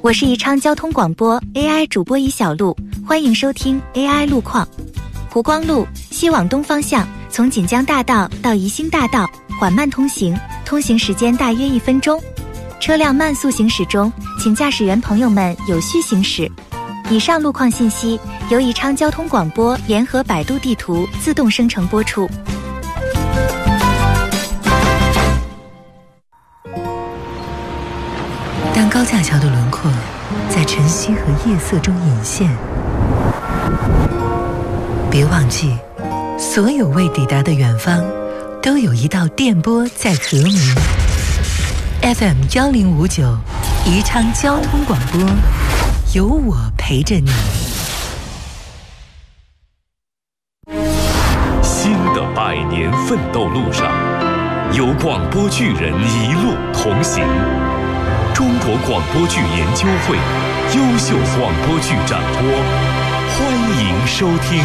我是宜昌交通广播 AI 主播宜小璐，欢迎收听 AI 路况。湖光路西往东方向，从锦江大道到宜兴大道缓慢通行，通行时间大约1分钟，车辆慢速行驶中，请驾驶员朋友们有序行驶。以上路况信息由宜昌交通广播联合百度地图自动生成播出。 当高架桥的轮廓在晨曦和夜色中隐现，别忘记，所有未抵达的远方，都有一道电波在和鸣。FM 1059，宜昌交通广播，有我陪着你。 新的100年奋斗路上，有广播剧人一路同行。中国广播剧研究会优秀广播剧展播，欢迎收听。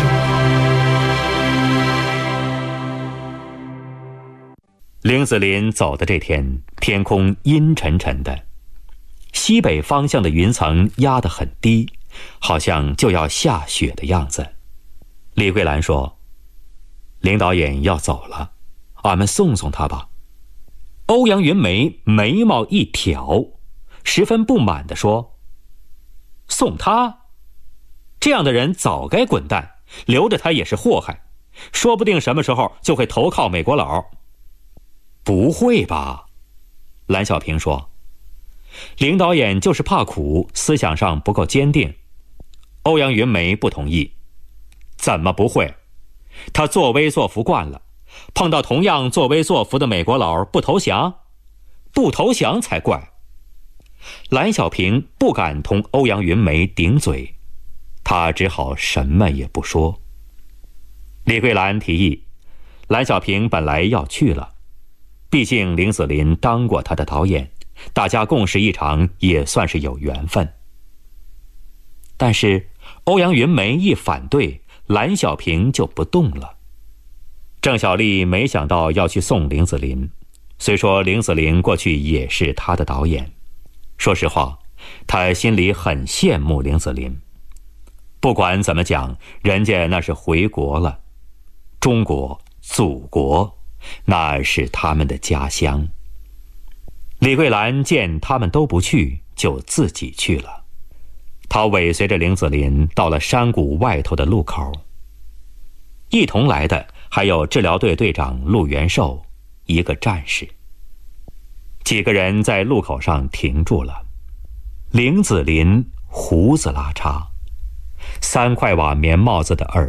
林子霖走的这天，天空阴沉沉的，西北方向的云层压得很低，好像就要下雪的样子。李桂兰说：“林导演要走了，俺们送送他吧。”欧阳云梅眉毛一挑，十分不满地说：“送他？这样的人早该滚蛋，留着他也是祸害，说不定什么时候就会投靠美国佬。”“不会吧？”蓝小平说。林导演就是怕苦，思想上不够坚定。欧阳云梅不同意。怎么不会？他作威作福惯了，碰到同样作威作福的美国佬不投降？不投降才怪。蓝小平不敢同欧阳云梅顶嘴，他只好什么也不说。李桂兰提议，蓝小平本来要去了，毕竟林子霖当过他的导演，大家共事一场也算是有缘分。但是欧阳云梅一反对，蓝小平就不动了。郑小丽没想到要去送林子霖，虽说林子霖过去也是他的导演，说实话，他心里很羡慕林子霖。不管怎么讲，人家那是回国了，中国、祖国，那是他们的家乡。李桂兰见他们都不去，就自己去了。她尾随着林子霖到了山谷外头的路口。一同来的还有治疗队队长陆元寿，一个战士。几个人在路口上停住了。林子霖胡子拉碴，3块瓦棉帽子的耳